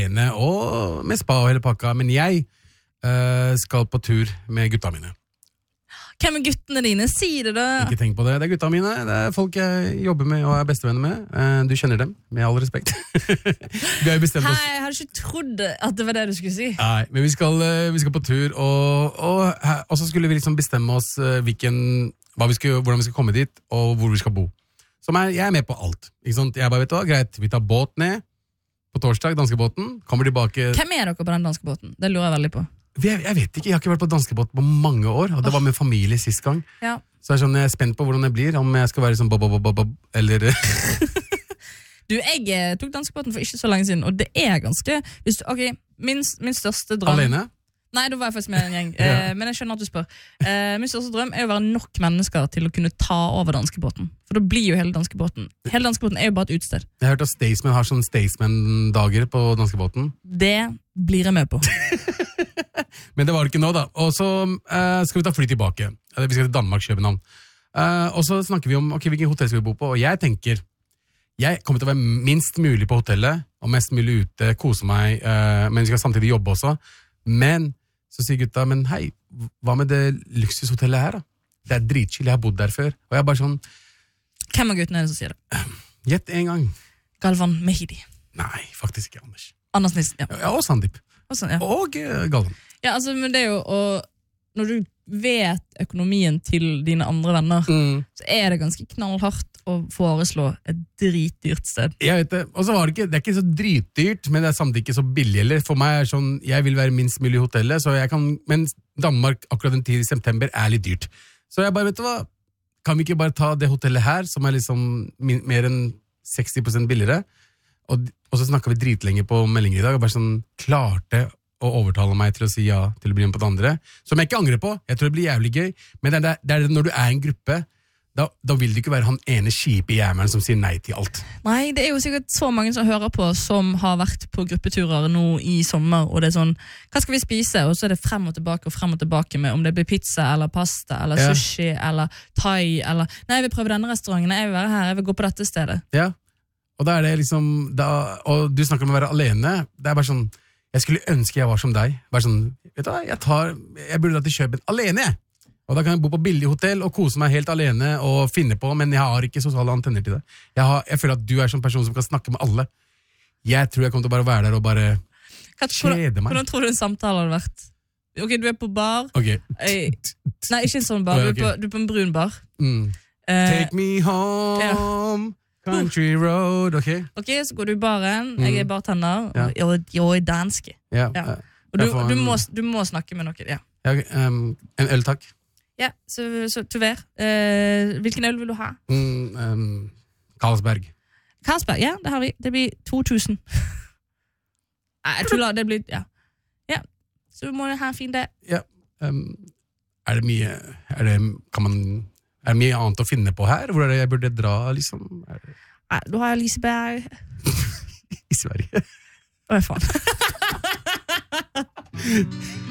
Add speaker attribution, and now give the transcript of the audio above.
Speaker 1: Og med spa og hele pakka, men jeg skal på tur med gutta mine.
Speaker 2: Hvem er guttene dine? Si det da.
Speaker 1: Ikke tenk på det, det er gutta mine. Det er folk jeg jobber med og er bestevenner med. Du kjenner dem, med all respekt. Vi har jo bestemt oss.
Speaker 2: Hei, jeg hadde ikke trodd at det var det du skulle si.
Speaker 1: Nei, men vi skal på tur, og så skulle vi liksom bestemme oss hvordan vi skal komme dit, og hvor vi skal bo. Så jeg er med på alt. Ikke sant? Jeg bare vet hva, greit, vi tar båt ned på torsdag, danskebåten, kommer tilbake.
Speaker 2: Hvem er dere på den danskebåten? Det lurer jeg veldig på.
Speaker 1: Jeg vet ikke, jeg har ikke vært på danskebåt på mange år, og det var med familie sist gang.
Speaker 2: Ja.
Speaker 1: Så jeg er spent på hvordan det blir, om jeg skal være sånn bob, eller...
Speaker 2: Du, jeg tok danskebåten for ikke så lenge siden, og det er ganske... Min største drøm...
Speaker 1: Alene?
Speaker 2: Nei, da var jeg faktisk med en gjeng, men jeg skjønner at du spør. Min største drøm er å være nok mennesker til å kunne ta over danskebåten. For da blir jo hele danskebåten er jo bare et utsted. Jeg
Speaker 1: har hørt at Staysman har sånn Staysman-dager på danskebåten.
Speaker 2: Det blir jeg med på.
Speaker 1: Men det var det ikke nå da. Og så skal vi ta fly tilbake. Vi skal til Danmark, København. Og så snakker vi om hvilken hotell skal vi bo på, og jeg tenker jeg kommer til å være minst mulig på hotellet, og mest mulig ute, kose meg, men vi skal samtidig jobbe også. Men så sier gutta, men hei, hva med det luksushotellet her da? Det er dritchill, jeg har bodd der før. Og jeg bare sånn...
Speaker 2: Hvem av guttene er det som sier det?
Speaker 1: Gjett en gang.
Speaker 2: Galvan Mehidi.
Speaker 1: Nei, faktisk ikke, Anders.
Speaker 2: Anders Nissen, ja.
Speaker 1: Ja, og Sandeep.
Speaker 2: Ja.
Speaker 1: Og Galvan.
Speaker 2: Ja, altså, men det er jo... Når du vet økonomien til dine andre venner, så er det ganske knallhardt å foreslå et dritdyrt sted.
Speaker 1: Jeg vet det, og så var det er ikke så dritdyrt, men det er samtidig ikke så billig heller. For meg er sånn, jeg vil være minst mulig i hotellet, så jeg kan, men Danmark akkurat den tid i september er litt dyrt. Så jeg bare, vet du hva, kan vi ikke bare ta det hotellet her, som er liksom mer enn 60% billigere, og så snakket vi dritlenge på meldinger i dag, og bare sånn, klarte å overtale meg til å si ja til å bli med på det andre, som jeg ikke angrer på. Jeg tror det blir jævlig gøy, men det er når du er en gruppe, da vil det ikke være han ene kjipe jævelen som sier nei til alt.
Speaker 2: Nei, det er jo sikkert så mange som hører på, som har vært på gruppeturer nå i sommer, og det er sånn, hva skal vi spise? Og så er det frem og tilbake med om det blir pizza, eller pasta, eller sushi, eller thai, eller nei, jeg vil prøve denne restauranten, jeg vil være her, jeg vil gå på dette stedet. Ja,
Speaker 1: og da er det liksom, og du snakker om å være alene, det er bare sånn, jeg skulle ønske jeg var som deg. Bare sånn, vet du hva, jeg burde da til København alene. Og da kan jeg bo på billig hotell og kose meg helt alene og finne på, men jeg har ikke sosiale antenner til det. Jeg føler at du er sånn person som kan snakke med alle. Jeg tror jeg kommer til å bare være der og bare kjede meg.
Speaker 2: Hvordan tror du en samtale hadde vært? Ok, du er på bar.
Speaker 1: Okay.
Speaker 2: Nei, ikke en sånn bar. Du er på en brun bar.
Speaker 1: Take me home. Ja. Country road, ok.
Speaker 2: Ok, så går du i baren, jeg er bartender, og jeg er dansk. Ja. Og du må snakke med noen, ja.
Speaker 1: En øl, takk.
Speaker 2: Ja, så til hver. Hvilken øl vil du ha?
Speaker 1: Carlsberg.
Speaker 2: Carlsberg, ja, det har vi. Det blir 2000. Nei, jeg tror det blir, ja. Ja, så må du ha en fin dag. Ja,
Speaker 1: er det mye, er det mye annet å finne på her? Hvor er det jeg burde dra, liksom?
Speaker 2: Nei, du har Liseberg.
Speaker 1: I Sverige.
Speaker 2: Hva faen?